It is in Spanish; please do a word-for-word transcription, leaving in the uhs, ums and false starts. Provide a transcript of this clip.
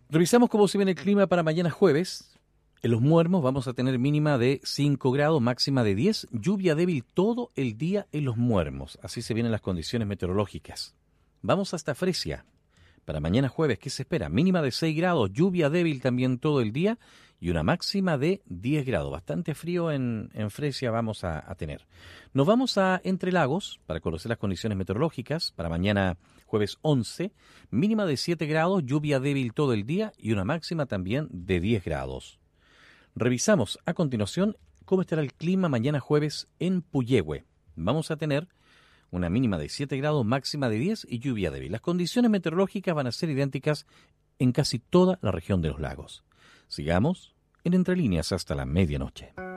Revisamos cómo se viene el clima para mañana jueves. En Los Muermos vamos a tener mínima de cinco grados, máxima de diez, lluvia débil todo el día en Los Muermos. Así se vienen las condiciones meteorológicas. Vamos hasta Fresia. Para mañana jueves, ¿qué se espera? Mínima de seis grados, lluvia débil también todo el día y una máxima de diez grados. Bastante frío en, en Fresia vamos a, a tener. Nos vamos a Entre Lagos para conocer las condiciones meteorológicas. Para mañana jueves once, mínima de siete grados, lluvia débil todo el día y una máxima también de diez grados. Revisamos a continuación cómo estará el clima mañana jueves en Puyehue. Vamos a tener una mínima de siete grados, máxima de diez y lluvia débil. Las condiciones meteorológicas van a ser idénticas en casi toda la región de los lagos. Sigamos en Entre Líneas hasta la medianoche.